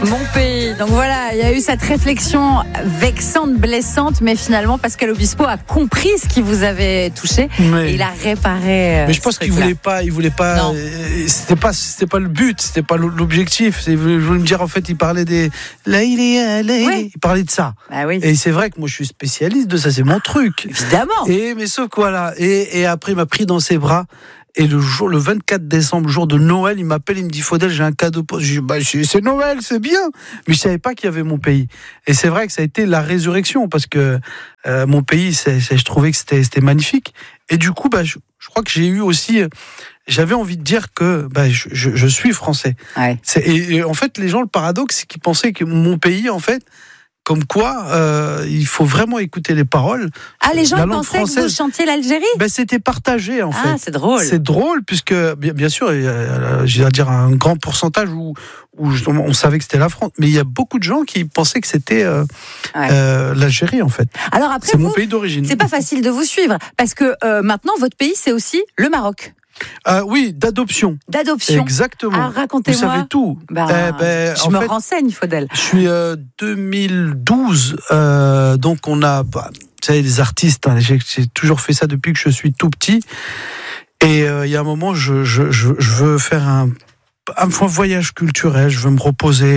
Mon pays. Donc voilà, il y a eu cette réflexion vexante, blessante, mais finalement Pascal Obispo a compris ce qui vous avait touché et il a réparé. Mais je pense qu'il voulait pas. C'était pas le but, c'était pas l'objectif. Je voulais me dire, en fait, il parlait des. Il parlait de ça. Bah oui. Et c'est vrai que moi, je suis spécialiste de ça, c'est mon truc. Évidemment. Mais sauf que voilà. Et après, il m'a pris dans ses bras. Et le 24 décembre, le jour de Noël, il m'appelle, il me dit, Faudel, j'ai un cadeau pour... Je dis, c'est Noël, c'est bien. Mais je savais pas qu'il y avait mon pays. Et c'est vrai que ça a été la résurrection, parce que mon pays, je trouvais que c'était magnifique. Et du coup, je crois que j'ai eu aussi... J'avais envie de dire que je suis français. Ouais. Et en fait, les gens, le paradoxe, c'est qu'ils pensaient que mon pays, en fait... Comme quoi, il faut vraiment écouter les paroles. Ah, les gens pensaient que vous chantiez l'Algérie ? C'était partagé, en fait. Ah, c'est drôle. C'est drôle, puisque, bien sûr, j'ai à dire un grand pourcentage où on savait que c'était la France. Mais il y a beaucoup de gens qui pensaient que c'était l'Algérie, en fait. Alors après, c'est mon pays d'origine. C'est pas facile de vous suivre, parce que maintenant, votre pays, c'est aussi le Maroc. Oui, d'adoption. Exactement. Alors, racontez-moi. Vous savez tout. Je me renseigne, Faudel. Je suis 2012, donc on a, vous savez, les artistes, j'ai toujours fait ça depuis que je suis tout petit. Et il y a un moment, je veux faire un voyage culturel, je veux me reposer,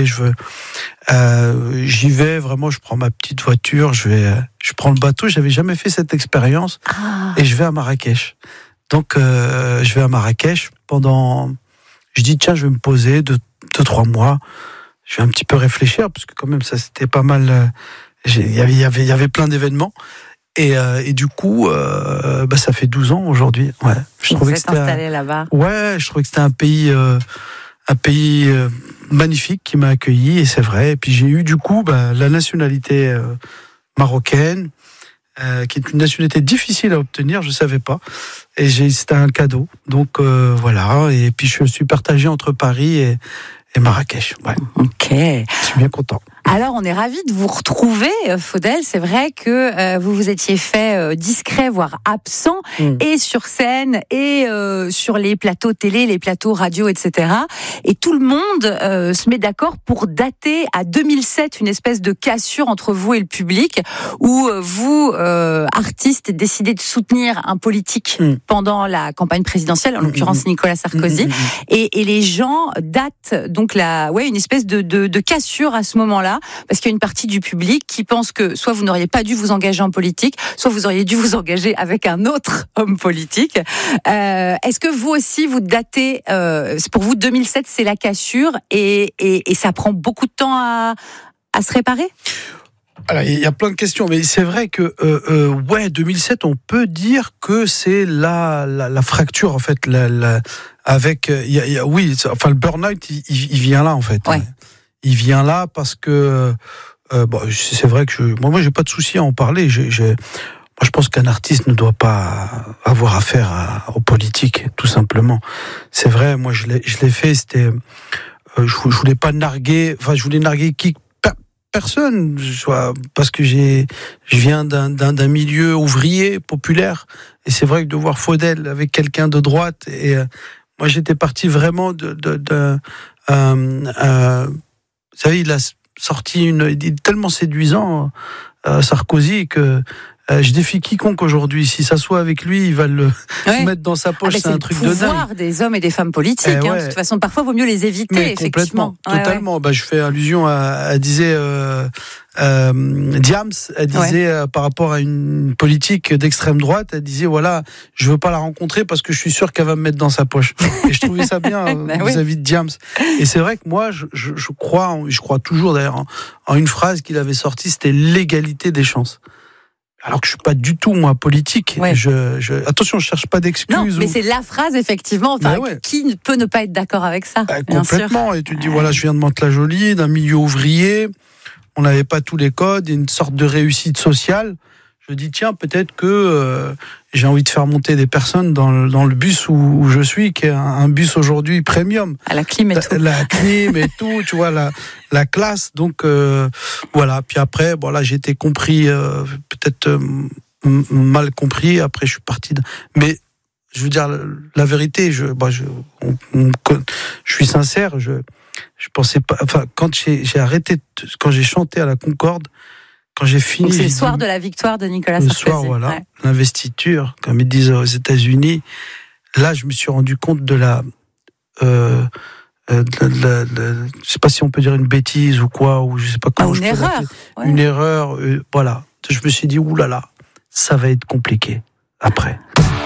j'y vais vraiment, je prends ma petite voiture, je prends le bateau, j'avais jamais fait cette expérience, et je vais à Marrakech. Donc, je vais à Marrakech je dis, tiens, je vais me poser 2-3 mois. Je vais un petit peu réfléchir, parce que quand même, ça, c'était pas mal. Il y avait plein d'événements. Et du coup, ça fait 12 ans aujourd'hui. Ouais. Vous êtes installé là-bas. Ouais, je trouvais que c'était un pays magnifique qui m'a accueilli, et c'est vrai. Et puis, j'ai eu, du coup, la nationalité marocaine, qui est une nationalité difficile à obtenir, je savais pas, et c'était un cadeau, donc voilà, et puis je suis partagé entre Paris et Marrakech. Ouais. Ok. Je suis bien content. Alors, on est ravis de vous retrouver, Faudel. C'est vrai que vous étiez fait discret, voire absent, et sur scène, et sur les plateaux télé, les plateaux radio, etc. Et tout le monde se met d'accord pour dater à 2007 une espèce de cassure entre vous et le public, où vous, artistes, décidez de soutenir un politique pendant la campagne présidentielle, en l'occurrence Nicolas Sarkozy, et les gens datent donc une espèce de cassure à ce moment-là. Parce qu'il y a une partie du public qui pense que soit vous n'auriez pas dû vous engager en politique, soit vous auriez dû vous engager avec un autre homme politique. Est-ce que vous aussi, vous datez, pour vous 2007 c'est la cassure, et ça prend beaucoup de temps à se réparer ? Alors, il y a plein de questions, mais c'est vrai que 2007, on peut dire que c'est la fracture, en fait, avec le burn-out, il vient là, en fait. Ouais. Il vient là parce que c'est vrai que moi j'ai pas de souci à en parler. Moi, je pense qu'un artiste ne doit pas avoir affaire aux politiques, tout simplement. C'est vrai, moi je l'ai fait. C'était, je voulais pas narguer. Enfin, je voulais narguer personne, parce que je viens d'un milieu ouvrier populaire, et c'est vrai que de voir Faudel avec quelqu'un de droite, et moi j'étais parti vraiment vous savez, il a sorti il est tellement séduisant, Sarkozy, que je défie quiconque aujourd'hui. Si ça soit avec lui, il va le mettre dans sa poche. C'est un truc de dingue. C'est le pouvoir des hommes et des femmes politiques. De toute façon, parfois, il vaut mieux les éviter, effectivement. Totalement. Je fais allusion à disait Diams. Elle disait par rapport à une politique d'extrême droite, elle disait voilà, je veux pas la rencontrer parce que je suis sûr qu'elle va me mettre dans sa poche. Et je trouvais ça bien vis-à-vis de Diams. Et c'est vrai que moi, je crois toujours d'ailleurs en une phrase qu'il avait sortie, c'était l'égalité des chances. Alors que je suis pas du tout, moi, politique. Ouais. Attention, je cherche pas d'excuses. Non, mais c'est la phrase, effectivement. Qui peut ne pas être d'accord avec ça? Complètement. Et tu te dis, voilà, je viens de Mantes-la-Jolie, d'un milieu ouvrier. On n'avait pas tous les codes, une sorte de réussite sociale. Je dis, tiens, peut-être que j'ai envie de faire monter des personnes dans le bus où je suis, qui est un bus aujourd'hui premium. À la clim et tout. La clim et tout, tu vois, la classe. Donc, voilà. Puis après, j'ai été compris, peut-être mal compris. Après, je suis parti. Mais, je veux dire, la vérité, je suis sincère. Je pensais pas. Enfin, quand j'ai arrêté, quand j'ai chanté à la Concorde, quand j'ai fini. Donc c'est le soir de la victoire de Nicolas Sarkozy. Le soir, voilà, l'investiture, comme ils disent aux États-Unis. Là, je me suis rendu compte de la. Je sais pas si on peut dire une bêtise ou quoi, ou je sais pas comment. Une erreur. Ouais. Une erreur. Voilà. Je me suis dit, oulala, ça va être compliqué après.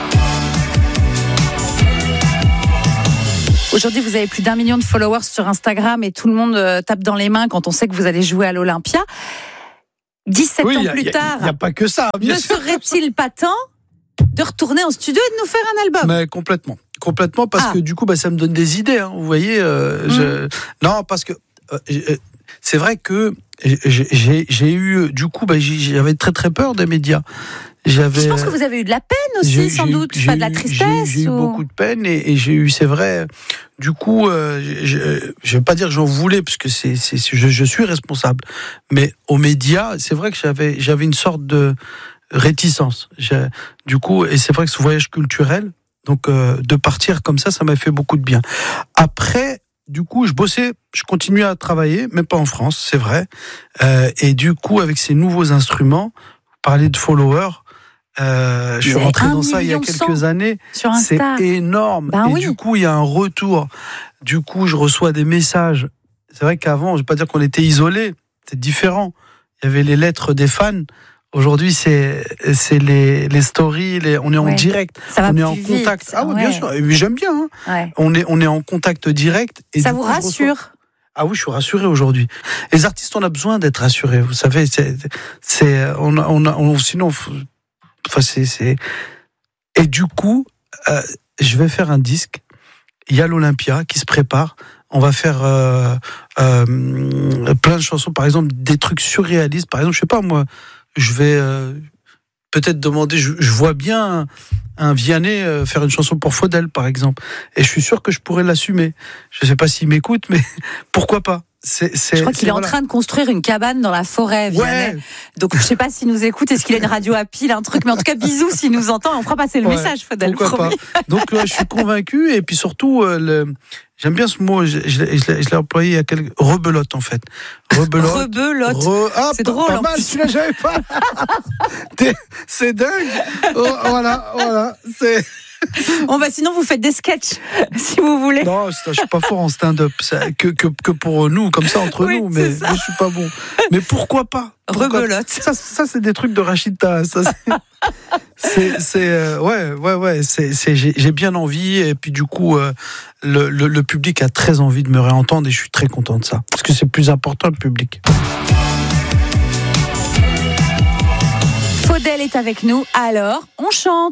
Aujourd'hui, vous avez plus d'1 million de followers sur Instagram et tout le monde tape dans les mains quand on sait que vous allez jouer à l'Olympia. 17 ans plus tard, il n'y a pas que ça, bien sûr. Ne serait-il pas temps de retourner en studio et de nous faire un album? Mais complètement, parce que du coup, ça me donne des idées. Hein, vous voyez, non, parce que c'est vrai que j'ai eu, du coup, j'avais très très peur des médias. Je pense que vous avez eu de la peine aussi, sans doute, pas de la tristesse. J'ai eu beaucoup de peine et j'ai eu, c'est vrai. Du coup, je vais pas dire que j'en voulais, parce que je suis responsable. Mais aux médias, c'est vrai que j'avais une sorte de réticence. Du coup, et c'est vrai que ce voyage culturel, donc de partir comme ça m'a fait beaucoup de bien. Après, du coup, je bossais, je continuais à travailler, même pas en France, c'est vrai. Et du coup, avec ces nouveaux instruments, parler de followers. Je suis rentré dans ça il y a quelques années. C'est énorme. Et du coup, il y a un retour. Du coup, je reçois des messages. C'est vrai qu'avant, je ne vais pas dire qu'on était isolés. C'est différent. Il y avait les lettres des fans. Aujourd'hui, c'est les stories. On est en direct. On est en contact. Vite. Ah oui, bien sûr. Et j'aime bien. Hein. Ouais. On est en contact direct. Et ça vous rassure? Ah oui, je suis rassuré aujourd'hui. Les artistes, on a besoin d'être rassurés. Vous savez, sinon. Enfin, Et du coup, je vais faire un disque. Il y a l'Olympia qui se prépare. On va faire plein de chansons, par exemple des trucs surréalistes. Par exemple, je sais pas moi, je vais peut-être demander. Je vois bien un Vianney faire une chanson pour Faudel, par exemple. Et je suis sûr que je pourrais l'assumer. Je sais pas s'il m'écoute, mais pourquoi pas. Je crois qu'il est en train de construire une cabane dans la forêt, Vianney. Ouais. Donc, je sais pas s'il nous écoute, est-ce qu'il a une radio à pile, un truc, mais en tout cas, bisous s'il nous entend, on fera passer le message, Faudel. Pourquoi pas. Donc, je suis convaincu, et puis surtout, j'aime bien ce mot, je l'ai employé il y a quelques... Rebelote, en fait. Rebelote. C'est drôle, pas mal, celui-là, j'avais pas. C'est dingue. Voilà, c'est... Sinon vous faites des sketchs si vous voulez. Non, je suis pas fort en stand-up, que pour nous comme ça entre nous, mais je suis pas bon. Mais pourquoi pas? Rebelote. Ça c'est des trucs de Rachida. J'ai bien envie, et puis du coup le public a très envie de me réentendre et je suis très content de ça parce que c'est plus important, le public. Faudel est avec nous, alors on chante.